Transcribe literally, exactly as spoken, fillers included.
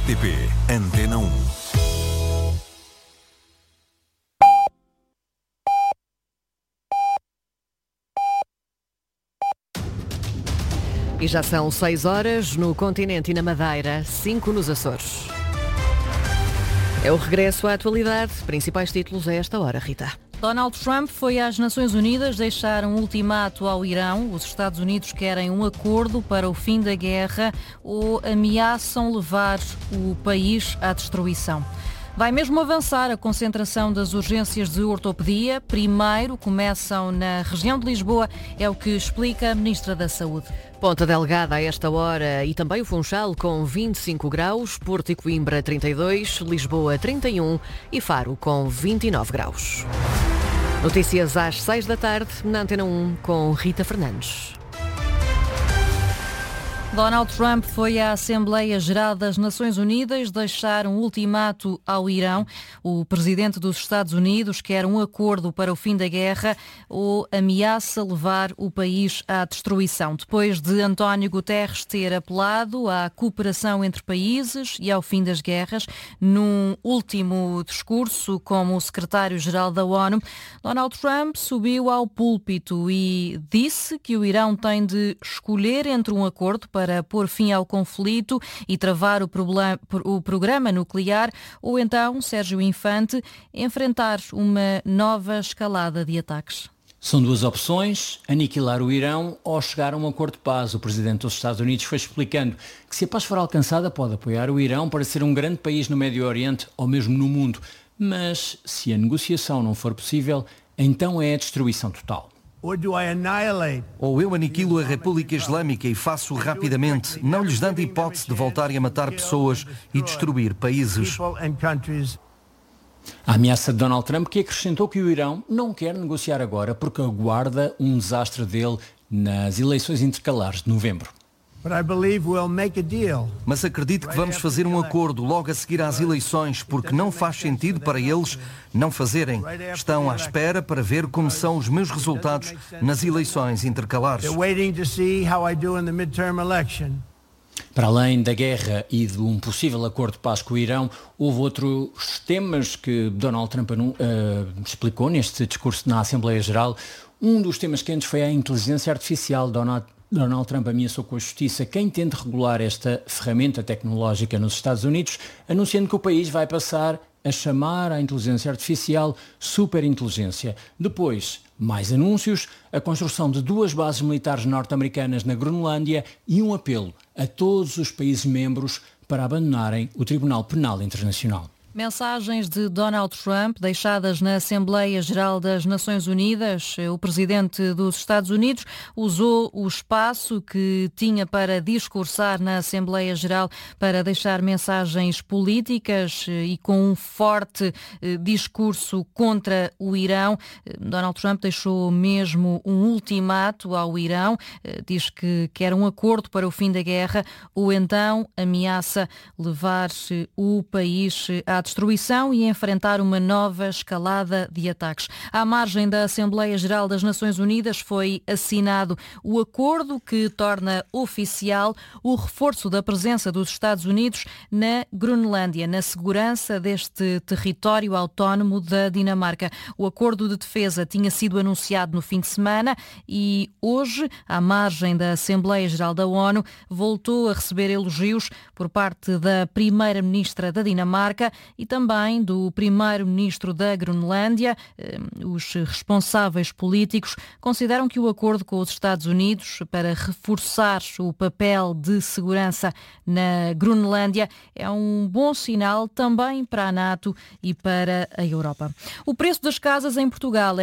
T P Antena um. E já são seis horas no continente e na Madeira, cinco nos Açores. É o regresso à atualidade. Principais títulos a esta hora, Rita. Donald Trump foi às Nações Unidas deixar um ultimato ao Irão. Os Estados Unidos querem um acordo para o fim da guerra ou ameaçam levar o país à destruição. Vai mesmo avançar a concentração das urgências de ortopedia. Primeiro começam na região de Lisboa, é o que explica a Ministra da Saúde. Ponta Delgada a esta hora e também o Funchal com vinte e cinco graus, Porto e Coimbra trinta e dois, Lisboa trinta e um e Faro com vinte e nove graus. Notícias às seis da tarde na Antena um com Rita Fernandes. Donald Trump foi à Assembleia Geral das Nações Unidas deixar um ultimato ao Irão. O presidente dos Estados Unidos quer um acordo para o fim da guerra ou ameaça levar o país à destruição. Depois de António Guterres ter apelado à cooperação entre países e ao fim das guerras, num último discurso como secretário-geral da ONU, Donald Trump subiu ao púlpito e disse que o Irão tem de escolher entre um acordo para para pôr fim ao conflito e travar o, problema, o programa nuclear, ou então, Sérgio Infante, enfrentar uma nova escalada de ataques. São duas opções, aniquilar o Irão ou chegar a um acordo de paz. O presidente dos Estados Unidos foi explicando que se a paz for alcançada pode apoiar o Irão para ser um grande país no Médio Oriente ou mesmo no mundo. Mas se a negociação não for possível, então é a destruição total. Ou eu aniquilo a República Islâmica e faço rapidamente, não lhes dando hipótese de voltarem a matar pessoas e destruir países. A ameaça de Donald Trump, que acrescentou que o Irão não quer negociar agora porque aguarda um desastre dele nas eleições intercalares de novembro. Mas acredito que vamos fazer um acordo logo a seguir às eleições, porque não faz sentido para eles não fazerem. Estão à espera para ver como são os meus resultados nas eleições intercalares. Para além da guerra e de um possível acordo de paz com o Irão, houve outros temas que Donald Trump uh, explicou neste discurso na Assembleia Geral. Um dos temas quentes foi a inteligência artificial. Donald Donald Trump ameaçou com a justiça quem tente regular esta ferramenta tecnológica nos Estados Unidos, anunciando que o país vai passar a chamar a inteligência artificial superinteligência. Depois, mais anúncios, a construção de duas bases militares norte-americanas na Groenlândia e um apelo a todos os países membros para abandonarem o Tribunal Penal Internacional. Mensagens de Donald Trump deixadas na Assembleia Geral das Nações Unidas. O presidente dos Estados Unidos usou o espaço que tinha para discursar na Assembleia Geral para deixar mensagens políticas e com um forte discurso contra o Irão. Donald Trump deixou mesmo um ultimato ao Irão. Diz que quer um acordo para o fim da guerra ou então ameaça levar o país à destruição e enfrentar uma nova escalada de ataques. À margem da Assembleia Geral das Nações Unidas foi assinado o acordo que torna oficial o reforço da presença dos Estados Unidos na Groenlândia, na segurança deste território autónomo da Dinamarca. O acordo de defesa tinha sido anunciado no fim de semana e hoje, à margem da Assembleia Geral da ONU, voltou a receber elogios por parte da Primeira-Ministra da Dinamarca e também do Primeiro-Ministro da Groenlândia. Os responsáveis políticos consideram que o acordo com os Estados Unidos para reforçar o papel de segurança na Groenlândia é um bom sinal também para a NATO e para a Europa. O preço das casas em Portugal